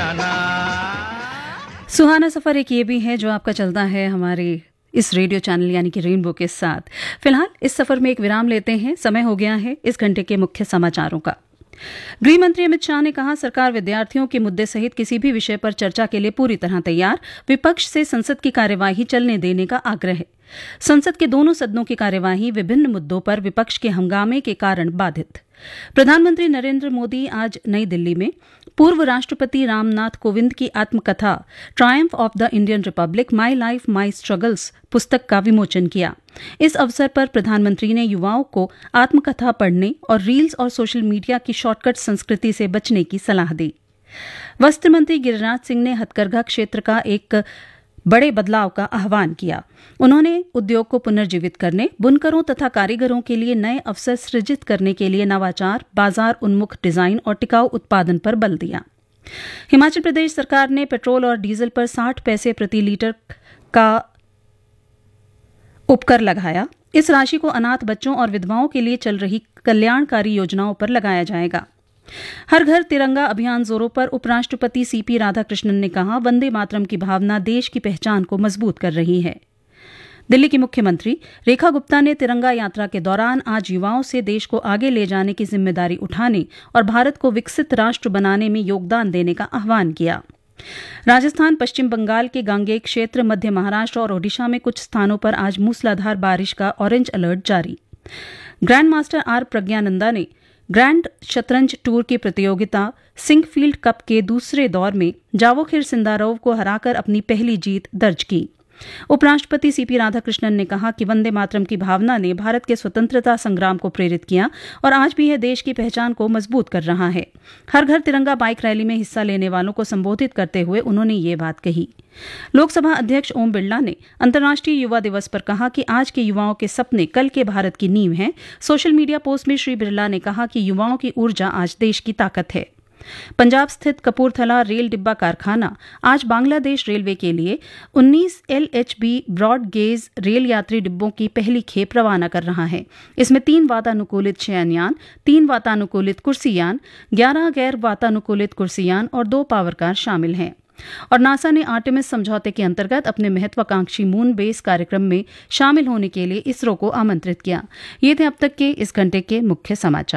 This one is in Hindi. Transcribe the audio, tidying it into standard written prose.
जाना। सुहाना सफर एक ये भी है जो आपका चलता है हमारे इस रेडियो चैनल यानी कि रेनबो के साथ। फिलहाल इस सफर में एक विराम लेते हैं। समय हो गया है इस घंटे के मुख्य समाचारों का। गृह मंत्री अमित शाह ने कहा, सरकार विद्यार्थियों के मुद्दे सहित किसी भी विषय पर चर्चा के लिए पूरी तरह तैयार। विपक्ष से संसद की कार्यवाही चलने देने का आग्रह है। संसद के दोनों सदनों की कार्यवाही विभिन्न मुद्दों पर विपक्ष के हंगामे के कारण बाधित। प्रधानमंत्री नरेंद्र मोदी आज नई दिल्ली में पूर्व राष्ट्रपति रामनाथ कोविंद की आत्मकथा Triumph of the Indian Republic my life my struggles पुस्तक का विमोचन किया। इस अवसर पर प्रधानमंत्री ने युवाओं को आत्मकथा पढ़ने और रील्स और सोशल मीडिया की शॉर्टकट संस्कृति से बचने की सलाह दी। वस्त्र मंत्री गिरिराज सिंह ने हथकरघा क्षेत्र का एक बड़े बदलाव का आह्वान किया। उन्होंने उद्योग को पुनर्जीवित करने, बुनकरों तथा कारीगरों के लिए नए अवसर सृजित करने के लिए नवाचार, बाजार उन्मुख डिजाइन और टिकाऊ उत्पादन पर बल दिया। हिमाचल प्रदेश सरकार ने पेट्रोल और डीजल पर 60 पैसे प्रति लीटर का उपकर लगाया। इस राशि को अनाथ बच्चों और विधवाओं के लिए चल रही कल्याणकारी योजनाओं पर लगाया जाएगा। हर घर तिरंगा अभियान जोरों पर उपराष्ट्रपति सीपी राधाकृष्णन ने कहा, वंदे मातरम की भावना देश की पहचान को मजबूत कर रही है। दिल्ली की मुख्यमंत्री रेखा गुप्ता ने तिरंगा यात्रा के दौरान आज युवाओं से देश को आगे ले जाने की जिम्मेदारी उठाने और भारत को विकसित राष्ट्र बनाने में योगदान देने का आह्वान किया। राजस्थान, पश्चिम बंगाल के गांगेय क्षेत्र, मध्य महाराष्ट्र और ओडिशा में कुछ स्थानों पर आज मूसलाधार बारिश का ऑरेंज अलर्ट जारी। ग्रैंड मास्टर आर प्रज्ञानंदा ने ग्रैंड शतरंज टूर की प्रतियोगिता सिंकफील्ड कप के दूसरे दौर में जावोखिर सिंदारोव को हराकर अपनी पहली जीत दर्ज की। उपराष्ट्रपति सीपी राधाकृष्णन ने कहा कि वंदे मातरम की भावना ने भारत के स्वतंत्रता संग्राम को प्रेरित किया और आज भी यह देश की पहचान को मजबूत कर रहा है। हर घर तिरंगा बाइक रैली में हिस्सा लेने वालों को संबोधित करते हुए उन्होंने ये बात कही। लोकसभा अध्यक्ष ओम बिरला ने अंतर्राष्ट्रीय युवा दिवस पर कहा कि आज के युवाओं के सपने कल के भारत की नींव हैं। सोशल मीडिया पोस्ट में श्री बिरला ने कहा कि युवाओं की ऊर्जा आज देश की ताकत है। पंजाब स्थित कपूरथला रेल डिब्बा कारखाना आज बांग्लादेश रेलवे के लिए 19 LHB ब्रॉड गेज रेल यात्री डिब्बों की पहली खेप रवाना कर रहा है। इसमें 3 वातानुकूलित शयनयान, 3 वातानुकूलित कुर्सीयान, 11 गैर वातानुकूलित कुर्सीयान और 2 पावर कार शामिल हैं। और नासा ने आर्टेमिस समझौते के अंतर्गत अपने महत्वाकांक्षी मून बेस कार्यक्रम में शामिल होने के लिए इसरो को आमंत्रित किया। ये थे अब तक के इस घंटे के मुख्य समाचार।